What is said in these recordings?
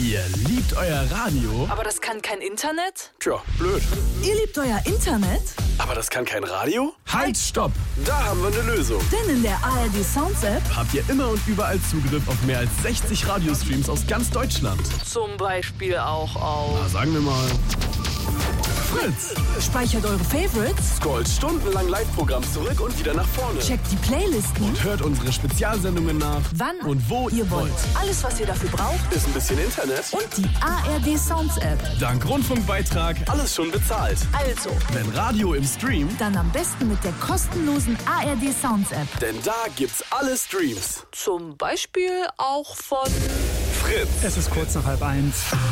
Ihr liebt euer Radio? Aber das kann kein Internet? Tja, blöd. Ihr liebt euer Internet? Aber das kann kein Radio? Halt, stopp! Da haben wir eine Lösung. Denn in der ARD Sounds App Habt ihr immer und überall Zugriff auf mehr als 60 Radiostreams aus ganz Deutschland. zum Beispiel auch auf Na, sagen wir mal Fritz. speichert eure Favorites, Scrollt stundenlang Live-Programm zurück und wieder nach vorne. checkt die Playlisten, Und hört unsere Spezialsendungen nach, wann und wo ihr wollt. Alles, was ihr dafür braucht Ist ein bisschen Internet und die ARD Sounds App. dank Rundfunkbeitrag alles schon bezahlt. Also, Wenn Radio im Stream, dann am besten mit der kostenlosen ARD Sounds App. denn da gibt's alle Streams. Zum Beispiel auch von Fritz. Es ist kurz nach 12:30.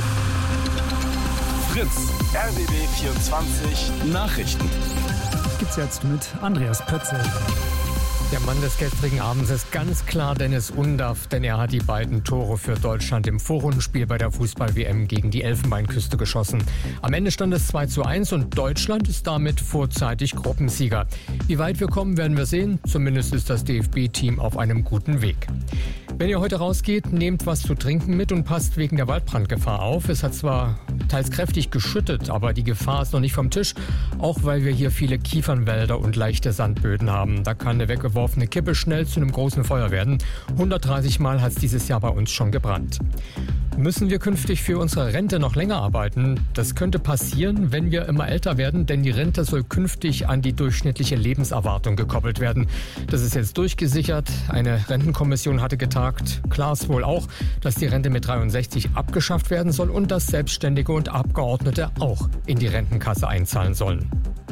Fritz. RBB 24 Nachrichten. Gibt's jetzt mit Andreas Pötzel. Der Mann des gestrigen Abends ist ganz klar Dennis Undaff, denn er hat die beiden Tore für Deutschland im Vorrundenspiel bei der Fußball-WM gegen die Elfenbeinküste geschossen. Am Ende stand es 2:1 und Deutschland ist damit vorzeitig Gruppensieger. Wie weit wir kommen, werden wir sehen. Zumindest ist das DFB-Team auf einem guten Weg. Wenn ihr heute rausgeht, nehmt was zu trinken mit und passt wegen der Waldbrandgefahr auf. Es hat zwar teils kräftig geschüttet, aber die Gefahr ist noch nicht vom Tisch, auch weil wir hier viele Kiefernwälder und leichte Sandböden haben. Da kann eine weggeworfene Kippe schnell zu einem großen Feuer werden. 130 Mal hat es dieses Jahr bei uns schon gebrannt. Müssen wir künftig für unsere Rente noch länger arbeiten? Das könnte passieren, wenn wir immer älter werden, denn die Rente soll künftig an die durchschnittliche Lebenserwartung gekoppelt werden. Das ist jetzt durchgesichert. Eine Rentenkommission hatte getagt. Klar ist wohl auch, dass die Rente mit 63 abgeschafft werden soll und dass Selbstständige und Abgeordnete auch in die Rentenkasse einzahlen sollen.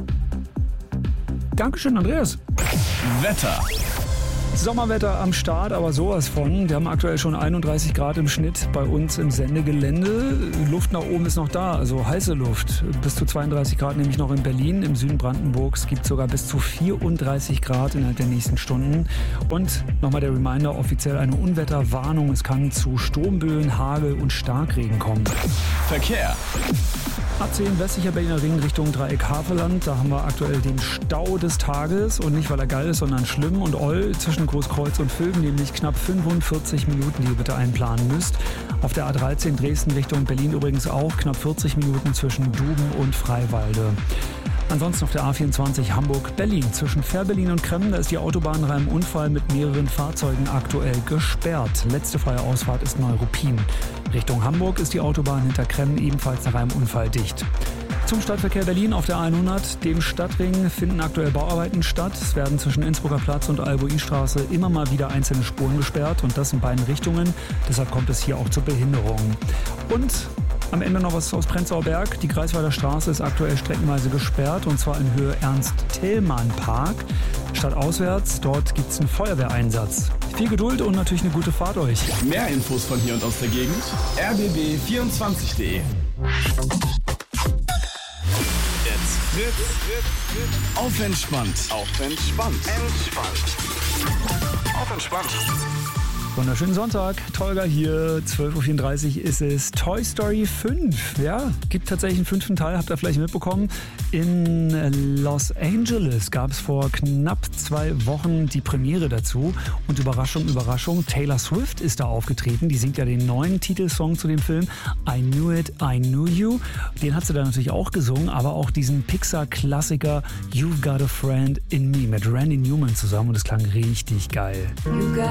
Dankeschön, Andreas. Wetter. Sommerwetter am Start, aber sowas von. Wir haben aktuell schon 31 Grad im Schnitt bei uns im Sendegelände. Luft nach oben ist noch da, also heiße Luft. Bis zu 32 Grad nämlich noch in Berlin. Im Süden Brandenburgs gibt es sogar bis zu 34 Grad innerhalb der nächsten Stunden. Und nochmal der Reminder, offiziell eine Unwetterwarnung. Es kann zu Sturmböen, Hagel und Starkregen kommen. Verkehr. A10 westlicher Berliner Ring Richtung Dreieck Havelland. Da haben wir aktuell den Stau des Tages und nicht, weil er geil ist, sondern schlimm und oll zwischen Großkreuz und Völgen, nämlich knapp 45 Minuten, die ihr bitte einplanen müsst. Auf der A13 Dresden Richtung Berlin übrigens auch knapp 40 Minuten zwischen Duben und Freiwalde. Ansonsten auf der A24 Hamburg-Berlin. Zwischen Fährberlin und Kremmen, da ist die Autobahn nach einem Unfall mit mehreren Fahrzeugen aktuell gesperrt. Letzte freie Ausfahrt ist Neuruppin. Richtung Hamburg ist die Autobahn hinter Kremmen ebenfalls nach einem Unfall dicht. Zum Stadtverkehr Berlin auf der 100, dem Stadtring, finden aktuell Bauarbeiten statt. Es werden zwischen Innsbrucker Platz und Albuinstraße immer mal wieder einzelne Spuren gesperrt und das in beiden Richtungen. Deshalb kommt es hier auch zu Behinderungen. Und am Ende noch was aus Prenzlauer Berg. Die Greifswalder Straße ist aktuell streckenweise gesperrt und zwar in Höhe Ernst-Thälmann-Park. Stadtauswärts, dort gibt es einen Feuerwehreinsatz. Viel Geduld und natürlich eine gute Fahrt euch. Mehr Infos von hier und aus der Gegend. rbb24.de. Jetzt Fritz. Auf entspannt. Auf entspannt. Auf entspannt. Wunderschönen Sonntag, Tolga hier, 12:34 Uhr ist es. Toy Story 5, ja, gibt tatsächlich einen 5. Teil, habt ihr vielleicht mitbekommen. In Los Angeles gab es vor knapp 2 Wochen die Premiere dazu. Und Überraschung, Überraschung, Taylor Swift ist da aufgetreten. Die singt ja den neuen Titelsong zu dem Film, I Knew It, I Knew You. Den hat sie da natürlich auch gesungen, aber auch diesen Pixar-Klassiker You've Got a Friend in Me mit Randy Newman zusammen. Und es klang richtig geil. You got